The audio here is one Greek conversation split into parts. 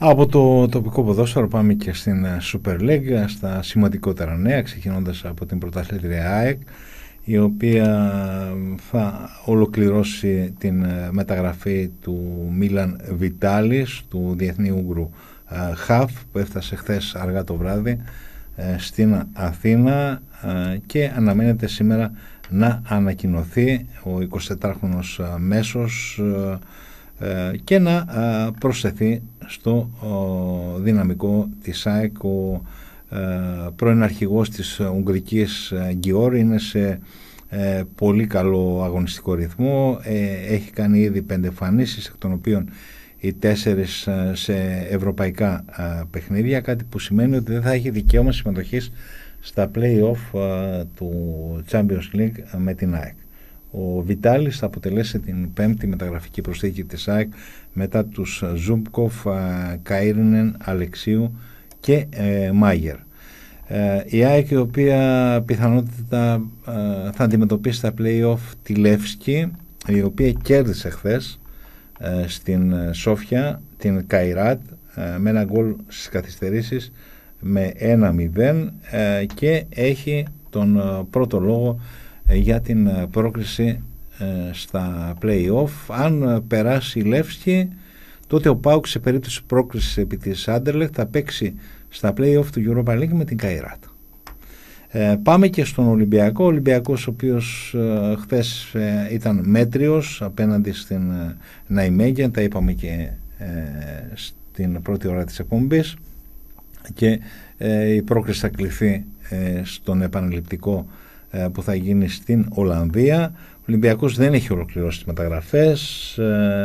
Από το τοπικό ποδόσφαιρο πάμε και στην Super League, στα σημαντικότερα νέα, ξεκινώντας από την πρωταθλήτρια ΑΕΚ, η οποία θα ολοκληρώσει την μεταγραφή του Μίλαν Βιτάλης, του διεθνή Ούγγρου Χαφ, που έφτασε χθες αργά το βράδυ στην Αθήνα και αναμένεται σήμερα να ανακοινωθεί ο 24χρονος μέσος και να προσθεθεί στο δυναμικό της ΑΕΚ. Ο πρώην αρχηγός της Ουγγρικής Γκιόρ είναι σε πολύ καλό αγωνιστικό ρυθμό, έχει κάνει ήδη 5 εμφανίσεις, εκ των οποίων οι 4 σε ευρωπαϊκά παιχνίδια, κάτι που σημαίνει ότι δεν θα έχει δικαίωμα συμμετοχής στα play-off του Champions League με την ΑΕΚ. Ο Βιτάλης θα αποτελέσει την 5η μεταγραφική προσθήκη της ΑΕΚ μετά τους Ζούμπκοφ, Καΐρινεν, Αλεξίου και Μάγερ. Η ΑΕΚ, η οποία πιθανότητα θα αντιμετωπίσει στα play-off τη Λεύσκη, η οποία κέρδισε χθες στην Σόφια την Καϊράτ με ένα γκολ στις καθυστερήσεις με 1-0 και έχει τον πρώτο λόγο για την πρόκριση στα play-off. Αν περάσει η Λεύσκη, τότε ο ΠΑΟΚ σε περίπτωση πρόκρισης επί της Άντερλεχτ θα παίξει στα play-off του Europa League με την Καϊράτ. Πάμε και στον Ολυμπιακό. Ο Ολυμπιακός, ο οποίος χθες ήταν μέτριος απέναντι στην Ναϊμέγεν, τα είπαμε και στην πρώτη ώρα της εκπομπής, και η πρόκριση θα κληθεί στον επαναληπτικό που θα γίνει στην Ολλανδία. Ο Ολυμπιακός δεν έχει ολοκληρώσει τις μεταγραφές.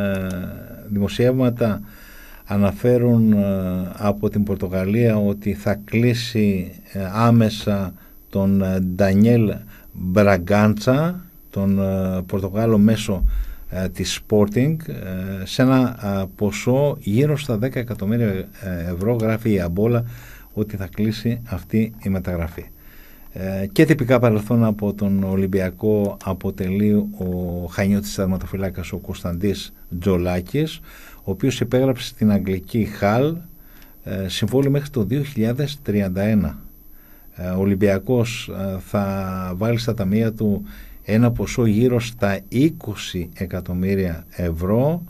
Δημοσιεύματα αναφέρουν από την Πορτογαλία ότι θα κλείσει άμεσα τον Ντανιέλ Μπραγκάντσα, τον Πορτογάλο μέσο της Sporting, σε ένα ποσό γύρω στα 10 εκατομμύρια ευρώ. Γράφει η Αμπόλα ότι θα κλείσει αυτή η μεταγραφή. Και τυπικά παρελθόν από τον Ολυμπιακό αποτελεί ο χανιώτης τερματοφυλάκας ο Κωνσταντής Τζολάκης, ο οποίος υπέγραψε στην αγγλική Χαλ συμβόλαιο μέχρι το 2031. Ο Ολυμπιακός θα βάλει στα ταμεία του ένα ποσό γύρω στα 20 εκατομμύρια ευρώ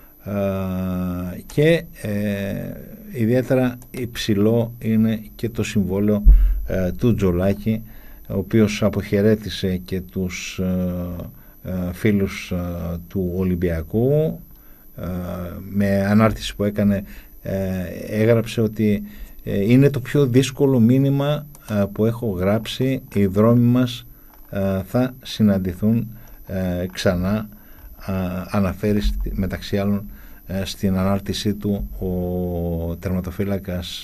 και ιδιαίτερα υψηλό είναι και το συμβόλαιο του Τζολάκη, ο οποίος αποχαιρέτησε και τους φίλους του Ολυμπιακού. Με ανάρτηση που έκανε έγραψε ότι είναι το πιο δύσκολο μήνυμα που έχω γράψει, οι δρόμοι μας θα συναντηθούν ξανά, αναφέρει μεταξύ άλλων στην ανάρτησή του ο τερματοφύλακας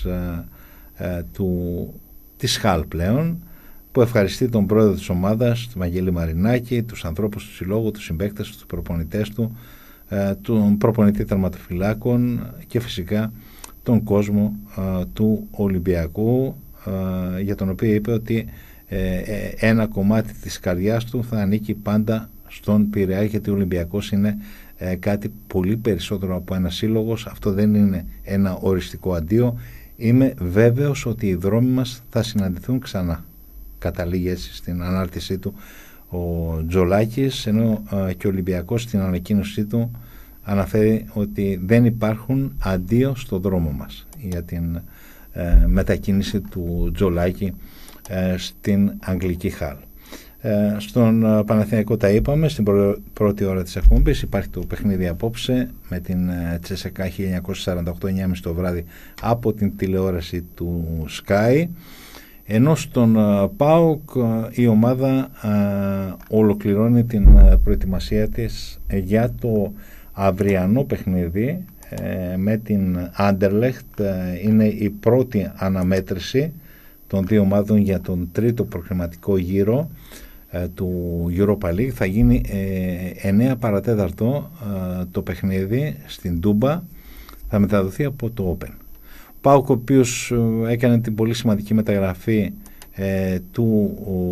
της Χαλ πλέον, που ευχαριστεί τον πρόεδρο της ομάδας, τον Βαγγέλη Μαρινάκη, τους ανθρώπους του συλλόγου, τους συμπαίκτες, τους προπονητές του, τον προπονητή τερματοφυλάκων και φυσικά τον κόσμο του Ολυμπιακού, για τον οποίο είπε ότι ένα κομμάτι της καρδιάς του θα ανήκει πάντα στον Πειραιά, γιατί ο Ολυμπιακός είναι κάτι πολύ περισσότερο από ένα σύλλογος. Αυτό δεν είναι ένα οριστικό αντίο. Είμαι βέβαιος ότι οι δρόμοι μας θα συναντηθούν ξανά, καταλήγει έτσι στην ανάρτησή του ο Τζολάκης, ενώ και ο Ολυμπιακός στην ανακοίνωσή του αναφέρει ότι δεν υπάρχουν αντίο στο δρόμο μας για την μετακίνηση του Τζολάκη στην αγγλική Χαλ. Στον Παναθηναϊκό τα είπαμε στην πρώτη ώρα της εκπομπής. Υπάρχει το παιχνίδι απόψε με την Τσέσεκα 1948 9.30 το βράδυ από την τηλεόραση του Sky, ενώ στον ΠΑΟΚ η ομάδα ολοκληρώνει την προετοιμασία της για το αυριανό παιχνίδι με την Άντερλεχτ. Είναι η πρώτη αναμέτρηση των δύο ομάδων για τον τρίτο προκριματικό γύρο του Europa League. Θα γίνει 9 παρατέταρτο το παιχνίδι στην Τούμπα, θα μεταδοθεί από το Open. Ο ΠΑΟΚ, ο οποίος έκανε την πολύ σημαντική μεταγραφή του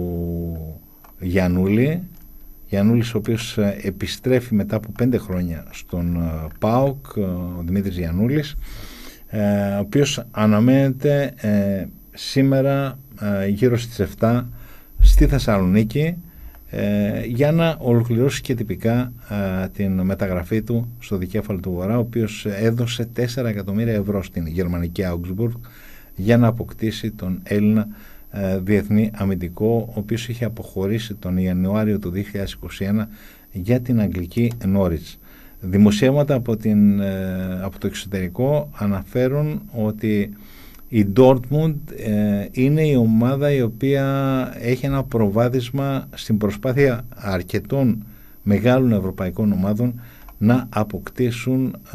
Γιαννούλης, ο οποίος επιστρέφει μετά από 5 χρόνια στον ΠΑΟΚ, ο Δημήτρης Γιαννούλης, ο οποίος αναμένεται σήμερα γύρω στις 7 στη Θεσσαλονίκη, για να ολοκληρώσει και τυπικά την μεταγραφή του στο δικέφαλο του Βορρά, ο οποίος έδωσε 4 εκατομμύρια ευρώ στην γερμανική Augsburg για να αποκτήσει τον Έλληνα διεθνή αμυντικό, ο οποίος είχε αποχωρήσει τον Ιανουάριο του 2021 για την αγγλική Norwich. Δημοσιεύματα από το εξωτερικό αναφέρουν ότι η Dortmund είναι η ομάδα η οποία έχει ένα προβάδισμα στην προσπάθεια αρκετών μεγάλων ευρωπαϊκών ομάδων να αποκτήσουν